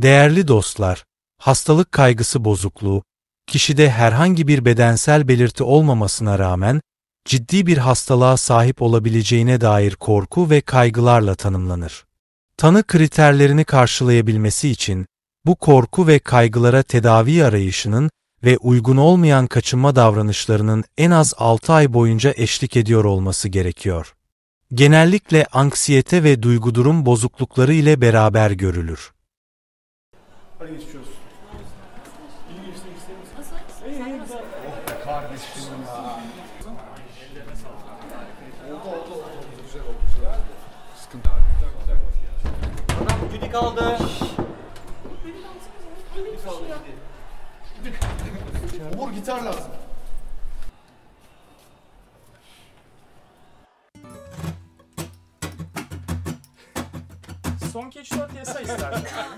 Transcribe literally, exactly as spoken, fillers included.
Değerli dostlar, hastalık kaygısı bozukluğu, kişide herhangi bir bedensel belirti olmamasına rağmen ciddi bir hastalığa sahip olabileceğine dair korku ve kaygılarla tanımlanır. Tanı kriterlerini karşılayabilmesi için bu korku ve kaygılara tedavi arayışının ve uygun olmayan kaçınma davranışlarının en az altı ay boyunca eşlik ediyor olması gerekiyor. Genellikle anksiyete ve duygudurum bozuklukları ile beraber görülür. Hadi geçmiş olsun. İyi geçti ister misin? İyi iyi güzel. Oh be kardeşim ya. Oldu oldu oldu. Güzel oldu. Güzel. Sıkıntı yok. Adam Judy kaldı. Umur gitar lazım. Son keç dört yasa istersen.